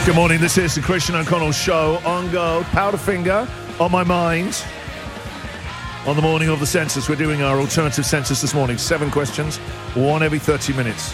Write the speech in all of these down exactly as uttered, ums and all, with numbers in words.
Good morning, this is the Christian O'Connell Show on Go. Powderfinger on my mind. On the morning of the census, we're doing our alternative census this morning. Seven questions, one every thirty minutes.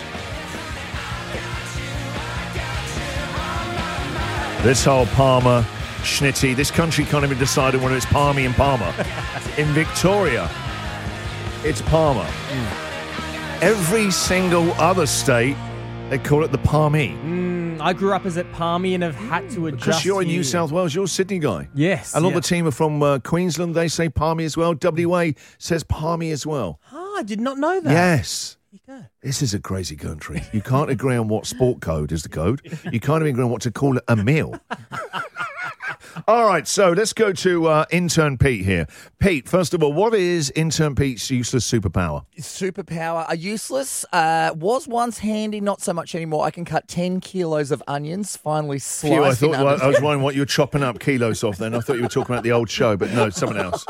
This whole Palmer, Schnitty, this country can't even decide whether it's Palmy and Palmer. In Victoria, it's Palmer. Mm. Every single other state, they call it the Palmy. Mm, I grew up as at Palmy and have had to adjust. Because you're in here. New South Wales, you're a Sydney guy. Yes. A lot yeah. of the team are from uh, Queensland, they say Palmy as well. W A says Palmy as well. Oh, I did not know that. Yes. There you go. This is a crazy country. You can't agree on what sport code is the code. You can't even agree on what to call it a meal. All right, so let's go to uh, intern Pete here. Pete, first of all, what is intern Pete's useless superpower? Superpower are useless. Uh, was once handy, not so much anymore. I can cut ten kilos of onions, finally slicing Phew, I thought onions. well, I was wondering what you were chopping up kilos off then. I thought you were talking about the old show, but no, someone else.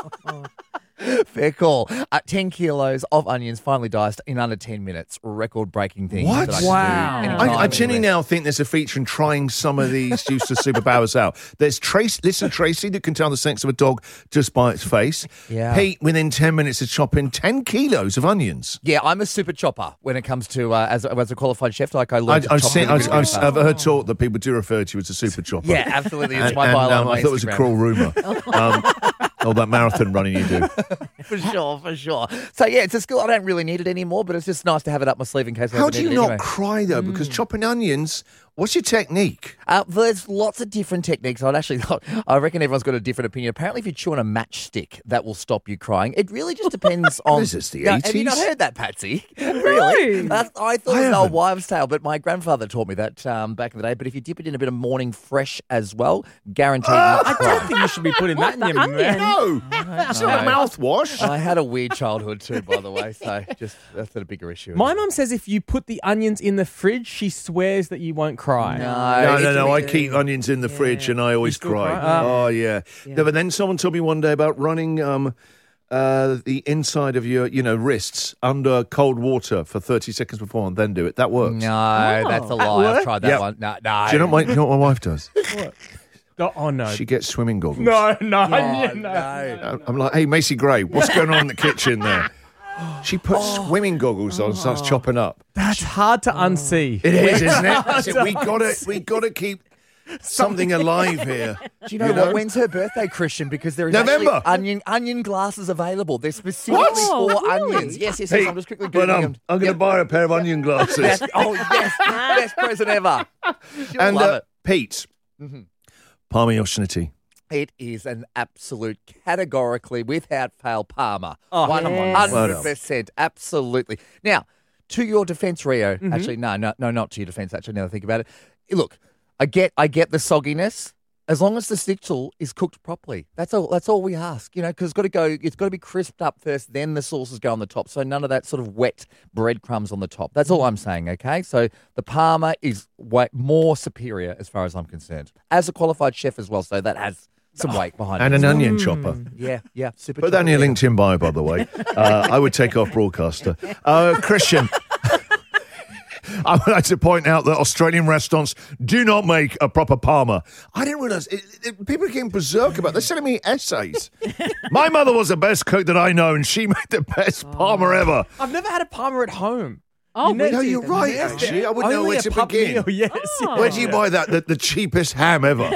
Fair call. Uh, ten kilos of onions finally diced in under ten minutes. Record-breaking thing. What? That I can Wow. do anytime, I, I genuinely anywhere. now think there's a feature in trying some of these useless superpowers out. There's Trace, listen, Tracy, that can tell the sex of a dog just by its face. Yeah. Pete, within ten minutes of chopping ten kilos of onions. Yeah, I'm a super chopper when it comes to, uh, as, a, as a qualified chef, like I I, learned to I've, chop seen, really, I've, really I've, fast. I've heard taught that people do refer to you as a super chopper. Yeah, absolutely. It's And, my and, bio um, on my I thought it was a Instagram. cruel rumour. Um, all that marathon running you do. For sure, for sure. So, yeah, it's a skill. I don't really need it anymore, but it's just nice to have it up my sleeve in case I How ever do need you it not anyway. cry, though? Because chopping onions, what's your technique? Uh, there's lots of different techniques. I'd actually, I reckon everyone's got a different opinion. Apparently, if you chew on a matchstick, that will stop you crying. It really just depends on. is this, the Now, Have you not eighties? heard that, Patsy? Really? That's, I thought I it was an old haven't. wives' tale, but my grandfather taught me that um, back in the day. But if you dip it in a bit of morning fresh as well, guaranteed not to I cry. don't think you should be putting that in your mouth. No, it's not a know. mouthwash. I had a weird childhood too, by the way. So just that's a bigger issue. My mum says if you put the onions in the fridge, she swears that you won't cry. No, No, no, it's no. a I bit- keep onions in the fridge and I always still cry. cry? Oh, yeah. No, but then someone told me one day about running um, uh, the inside of your, you know, wrists under cold water for thirty seconds before and then do it. That works. No, that's a lie. I've tried that Yep. one. No, no. Do you know what my, you know what my wife does? Oh, oh, no. She gets swimming goggles. no, no, Oh, yeah, no. no. I'm like, hey, Macy Gray, what's going on in the kitchen there? She puts Oh. swimming goggles on and starts chopping up. That's hard to unsee. It is, isn't it? That's it. We gotta, we gotta keep something alive here. Do you know, You know? what? When's her birthday, Christian? Because there is November. actually onion onion glasses available. They're specifically What? for Oh, really? onions. Yes, yes, yes. I'm just quickly but googling um, them. I'm going to Yep. buy her a pair of onion glasses. Yes. Oh yes, best present ever. She'll and love uh, it. Pete, Mhm. Palmy or Schnitty? It is an absolute, categorically, without fail, Palmer. Oh, One yes. hundred percent, absolutely. Now, to your defence, Rio. Mm-hmm. Actually, no, no, no, not to your defence. Actually, now that I think about it, look, I get, I get the sogginess. As long as the schnitzel is cooked properly, that's all. That's all we ask, you know, because it's got to go. It's got to be crisped up first, then the sauces go on the top. So none of that sort of wet breadcrumbs on the top. That's all I'm saying. Okay, so the Palmer is way more superior as far as I'm concerned, as a qualified chef as well. So that has some weight behind And it. an onion chopper. Yeah, yeah, super. Put that in your chocolate. LinkedIn bio, by the way. Uh, I would take off broadcaster. Uh, Christian, I would like to point out that Australian restaurants do not make a proper Palmer. I didn't realise. It, it, people are getting berserk about it. They're sending me essays. My mother was the best cook that I know, and she made the best Palmer ever. I've never had a Palmer at home. Oh, You know- No, really? you're right, actually. I wouldn't know Only where a to pub begin. meal, yes. Oh. Where do you buy that? The, the cheapest ham ever.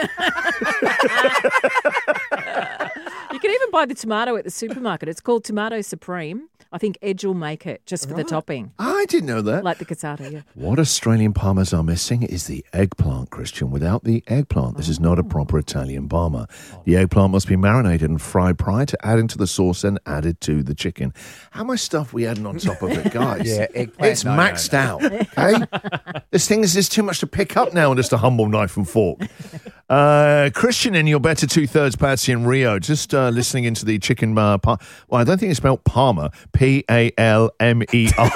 You can even buy the tomato at the supermarket. It's called Tomato Supreme. I think Edge will make it just for the topping, I didn't know that. like the cassata, yeah. What Australian Palmers are missing is the eggplant, Christian. Without the eggplant, this is not a proper Italian Palmer. The eggplant must be marinated and fried prior to adding to the sauce and added to the chicken. How much stuff we adding on top of it, guys? Yeah, eggplant, It's no, no, maxed out, okay? This thing is just too much to pick up now on just a humble knife and fork. Uh, Christian in your better two-thirds, Patsy and Rio, just uh, listening into the chicken uh, par- well, I don't think it's spelled Palmer, P A L M E R.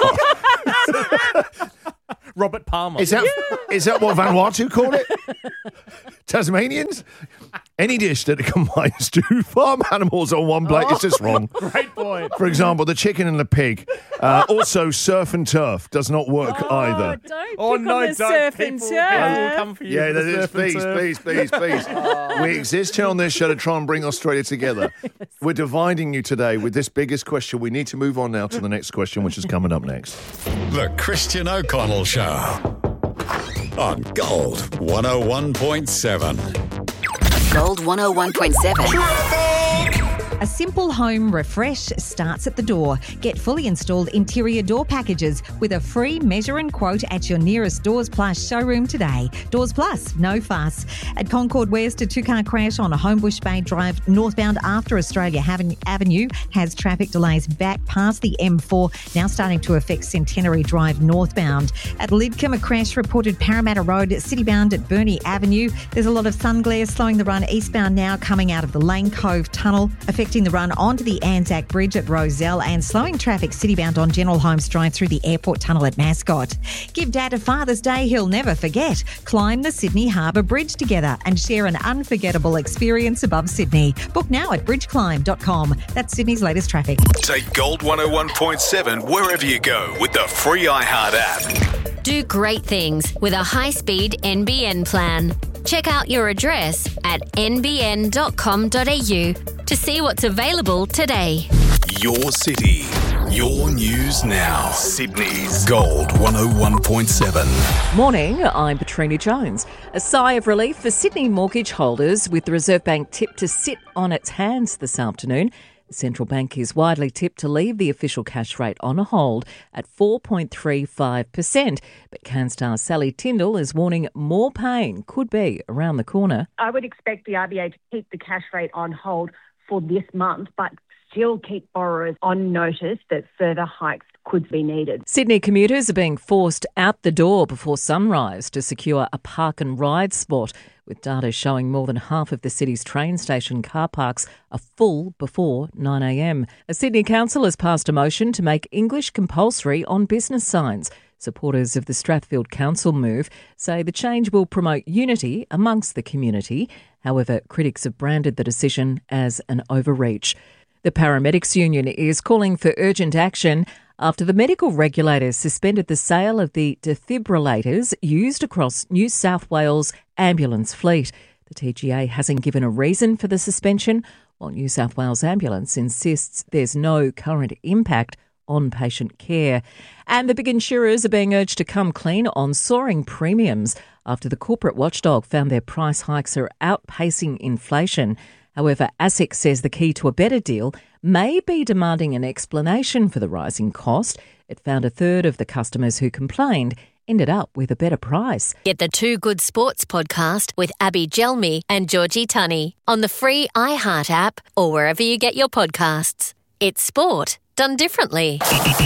Robert Palmer. Is that is that what Vanuatu call it? Tasmanians? Any dish that combines two farm animals on one plate is just wrong. Great point. point. For example, the chicken and the pig. Uh, also, surf and turf does not work Oh, either. don't Oh, pick no, on the don't. surf and People, people will turf. come for you. Yeah, for that the is. surf and Please, turf. please, please, please. We exist here on this show to try and bring Australia together. We're dividing you today with this biggest question. We need to move on now to the next question, which is coming up next. The Christian O'Connell Show on Gold one oh one point seven. Gold one oh one point seven. A simple home refresh starts at the door. Get fully installed interior door packages with a free measure and quote at your nearest Doors Plus showroom today. Doors Plus, no fuss. At Concord West, a two-car crash on a Homebush Bay Drive northbound after Australia Avenue has traffic delays back past the M four, now starting to affect Centenary Drive northbound. At Lidcombe, a crash reported Parramatta Road, citybound at Burnie Avenue. There's a lot of sun glare slowing the run eastbound now coming out of the Lane Cove Tunnel, affecting the run onto the Anzac Bridge at Rozelle and slowing traffic citybound on General Holmes Drive through the Airport Tunnel at Mascot. Give Dad a Father's Day he'll never forget. Climb the Sydney Harbour Bridge together and share an unforgettable experience above Sydney. Book now at bridge climb dot com. That's Sydney's latest traffic. Take Gold one oh one point seven wherever you go with the free iHeart app. Do great things with a high-speed N B N plan. Check out your address at n b n dot com dot a u to see what's available today. Your city, your news now. Sydney's Gold one oh one point seven. Morning, I'm Petrina Jones. A sigh of relief for Sydney mortgage holders with the Reserve Bank tipped to sit on its hands this afternoon. The central bank is widely tipped to leave the official cash rate on a hold at four point three five percent. But CanStar Sally Tyndall is warning more pain could be around the corner. I would expect the R B A to keep the cash rate on hold for this month, but still keep borrowers on notice that further hikes could be needed. Sydney commuters are being forced out the door before sunrise to secure a park and ride spot, with data showing more than half of the city's train station car parks are full before nine a m. A Sydney council has passed a motion to make English compulsory on business signs. Supporters of the Strathfield Council move say the change will promote unity amongst the community. However, critics have branded the decision as an overreach. The Paramedics Union is calling for urgent action after the medical regulators suspended the sale of the defibrillators used across New South Wales ambulance fleet. The T G A hasn't given a reason for the suspension, while New South Wales Ambulance insists there's no current impact on patient care. And the big insurers are being urged to come clean on soaring premiums after the corporate watchdog found their price hikes are outpacing inflation. However, ASIC says the key to a better deal may be demanding an explanation for the rising cost. It found a third of the customers who complained ended up with a better price. Get the Two Good Sports podcast with Abby Gelmi and Georgie Tunney on the free iHeart app or wherever you get your podcasts. It's sport done differently.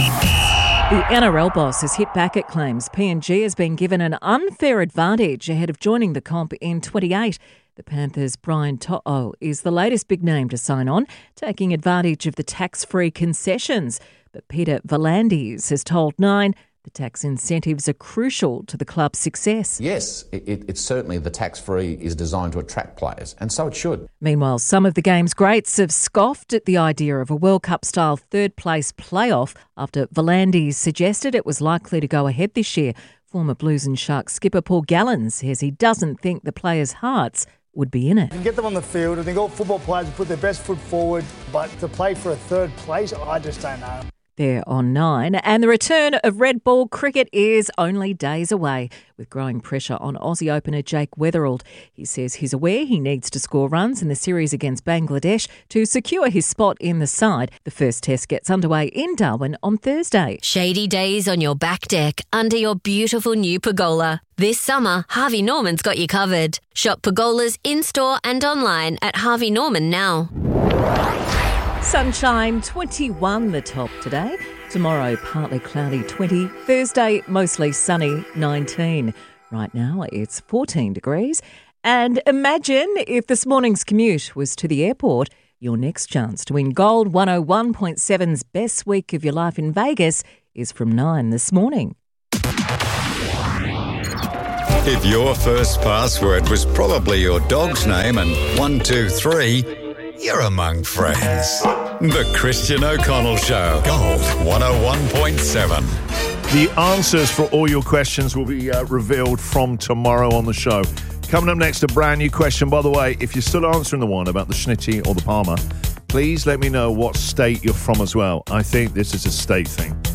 The N R L boss has hit back at claims P N G has been given an unfair advantage ahead of joining the comp in twenty-eight. The Panthers' Brian To'o is the latest big name to sign on, taking advantage of the tax-free concessions. But Peter V'landys has told Nine the tax incentives are crucial to the club's success. Yes, it, it's certainly the tax-free is designed to attract players, and so it should. Meanwhile, some of the game's greats have scoffed at the idea of a World Cup-style third-place playoff after V'landys suggested it was likely to go ahead this year. Former Blues and Sharks skipper Paul Gallen says he doesn't think the players' hearts would be in it. You can get them on the field. I think all football players will put their best foot forward, but to play for a third place, I just don't know. There on Nine. And the return of red ball cricket is only days away, with growing pressure on Aussie opener Jake Weatherald. He says he's aware he needs to score runs in the series against Bangladesh to secure his spot in the side. The first test gets underway in Darwin on Thursday. Shady days on your back deck under your beautiful new pergola. This summer, Harvey Norman's got you covered. Shop pergolas in-store and online at Harvey Norman now. Sunshine, twenty-one the top today. Tomorrow, partly cloudy, twenty. Thursday, mostly sunny, nineteen. Right now, it's fourteen degrees. And imagine if this morning's commute was to the airport. Your next chance to win Gold one oh one point seven's Best Week of Your Life in Vegas is from nine this morning. If your first password was probably your dog's name and one two three, you're among friends. The Christian O'Connell Show. Gold one oh one point seven. The answers for all your questions will be uh, revealed from tomorrow on the show. Coming up next, a brand new question. By the way, if you're still answering the one about the Schnitty or the Palmer, please let me know what state you're from as well. I think this is a state thing.